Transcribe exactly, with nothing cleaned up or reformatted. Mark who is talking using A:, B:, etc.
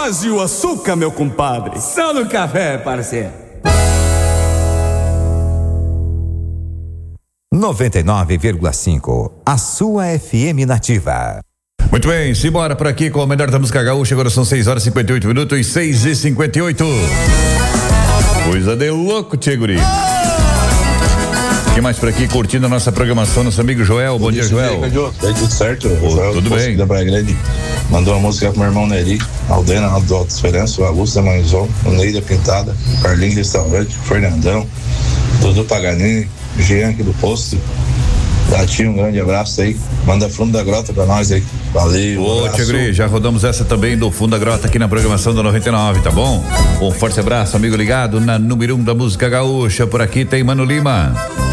A: Mas e o açúcar, meu compadre?
B: Só no café, parceiro.
C: noventa e nove vírgula cinco, a sua F M Nativa.
D: Muito bem, simbora por aqui com o melhor da música gaúcha. Agora são seis horas e cinquenta e oito minutos, seis e cinquenta e oito. Coisa de louco, tchê guri. Quem mais por aqui curtindo a nossa programação? Nosso amigo Joel. Bom, Bom dia, dia, Joel.
E: Aí, Daí tudo certo?
D: Ô,
E: Joel,
D: tudo bem.
E: Da Praia Grande. Mandou uma música pro meu irmão Neri, Aldena, do Alto Esperança, o Augusto da Manzon, o Ney da Pintada, o Carlinhos Restaurante, o Fernandão, Dudu Paganini, o Jean aqui do Posto. Datinho, um grande abraço aí. Manda fundo da grota pra nós aí. Valeu.
D: Ô, Tigre, já rodamos essa também do fundo da grota aqui na programação da noventa e nove, tá bom? Um forte abraço, amigo ligado na número um da música gaúcha. Por aqui tem Mano Lima.